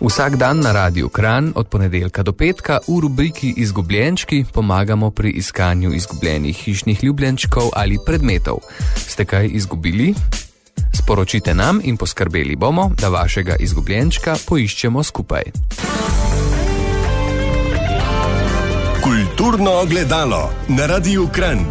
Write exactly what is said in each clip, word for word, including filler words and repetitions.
Vsak dan na Radiu Kranj od ponedeljka do petka v rubriki Izgubljenčki pomagamo pri iskanju izgubljenih hišnih ljubljenčkov ali predmetov. Ste kaj izgubili? Sporočite nam in poskrbeli bomo, da vašega izgubljenčka poiščemo skupaj. Kulturno ogledalo na Radiu Kranj.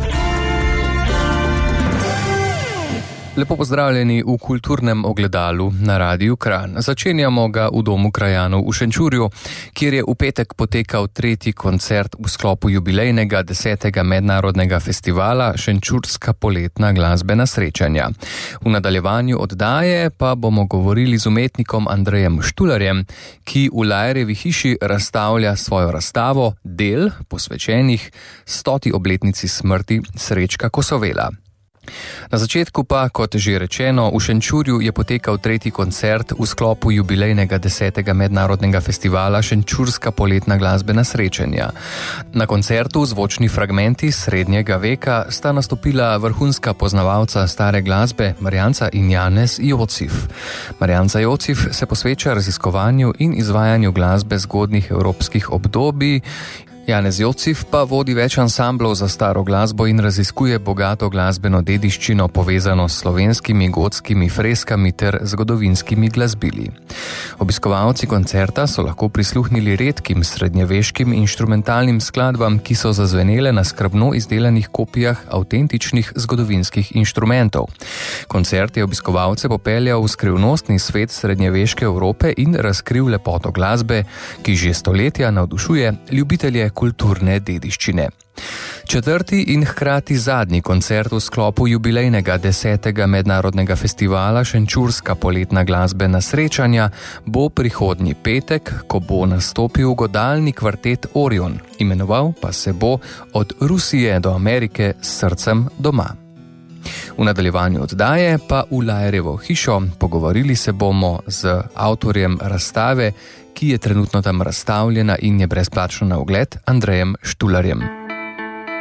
Lepo pozdravljeni v Kulturnem ogledalu na Radiu Kranj. Začenjamo ga v Domu krajanov v Šenčurju, kjer je v petek potekal tretji koncert v sklopu jubilejnega desetega mednarodnega festivala Šenčurska poletna glasbena srečanja. V nadaljevanju oddaje pa bomo govorili z umetnikom Andrejem Štularjem, ki v Lajerjevi hiši razstavlja svojo razstavo del posvečenih stoti obletnici smrti Srečka Kosovela. Na začetku pa, kot že rečeno, v Šenčurju je potekal tretji koncert v sklopu jubilejnega desetega mednarodnega festivala Šenčurska poletna glasbena srečanja. Na koncertu zvočni fragmenti srednjega veka sta nastopila vrhunska poznavalca stare glasbe Marjanca in Janez Jocif. Marjanca Jocif se posveča raziskovanju in izvajanju glasbe zgodnjih evropskih obdobij, Janez Jocif pa vodi več ansamblov za staro glasbo in raziskuje bogato glasbeno dediščino povezano s slovenskimi gotskimi freskami ter zgodovinskimi glasbili. Obiskovalci koncerta so lahko prisluhnili redkim srednjeveškim inštrumentalnim skladbam, ki so zazvenele na skrbno izdelanih kopijah avtentičnih zgodovinskih inštrumentov. Koncert je obiskovalce popeljal v skrivnostni svet srednjeveške Evrope in razkril lepoto glasbe, ki že stoletja navdušuje ljubitelje kulturne dediščine. Četrti in hkrati zadnji koncert v sklopu jubilejnega desetega mednarodnega festivala Šenčurska poletna glasbena srečanja bo prihodnji petek, ko bo nastopil godalni kvartet Orion, imenoval pa se bo Od Rusije do Amerike s srcem doma. V nadaljevanju oddaje pa v Lajerjevo hišo pogovorili se bomo z avtorjem razstave, ki je trenutno tam razstavljena in je brezplačno na ogled, Andrejem Štularjem.